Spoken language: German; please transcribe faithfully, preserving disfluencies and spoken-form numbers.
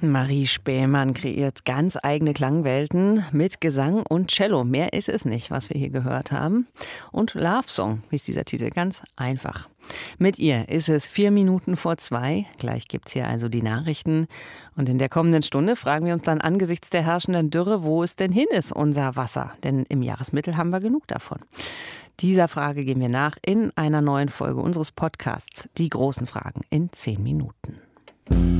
Marie Spähmann kreiert ganz eigene Klangwelten mit Gesang und Cello. Mehr ist es nicht, was wir hier gehört haben. Und Love Song ist dieser Titel, ganz einfach. Mit ihr ist es vier Minuten vor zwei. Gleich gibt's hier also die Nachrichten. Und in der kommenden Stunde fragen wir uns dann angesichts der herrschenden Dürre, wo es denn hin ist, unser Wasser. Denn im Jahresmittel haben wir genug davon. Dieser Frage gehen wir nach in einer neuen Folge unseres Podcasts Die großen Fragen in zehn Minuten.